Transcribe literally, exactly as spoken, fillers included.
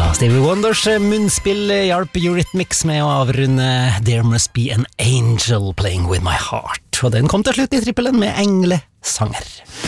Stevie Wonders munnspill hjalp Eurythmics med å avrunde There Must Be an Angel Playing With My Heart, og den kom til slutt i trippelen med Englesanger.